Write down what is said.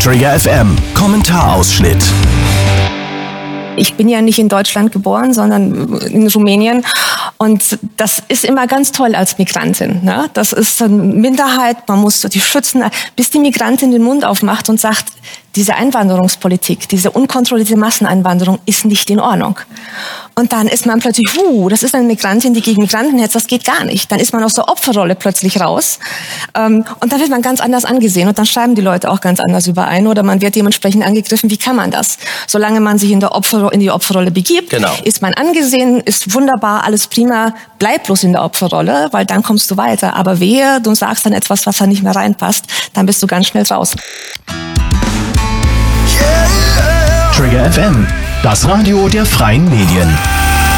Trigger FM Kommentarausschnitt. Ich bin ja nicht in Deutschland geboren, sondern in Rumänien. Und das ist immer ganz toll als Migrantin. Ne? Das ist eine Minderheit, man muss die schützen, bis die Migrantin den Mund aufmacht und sagt, diese Einwanderungspolitik, diese unkontrollierte Masseneinwanderung ist nicht in Ordnung. Und dann ist man plötzlich, das ist eine Migrantin, die gegen Migranten hetzt, das geht gar nicht. Dann ist man aus der Opferrolle plötzlich raus. Und dann wird man ganz anders angesehen und dann schreiben die Leute auch ganz anders überein oder man wird dementsprechend angegriffen. Wie kann man das? Solange man sich in die Opferrolle begibt, ist man angesehen, ist wunderbar, alles prima, bleib bloß in der Opferrolle, weil dann kommst du weiter. Aber wehe, du sagst dann etwas, was da nicht mehr reinpasst, dann bist du ganz schnell draußen. Trigger FM, das Radio der freien Medien.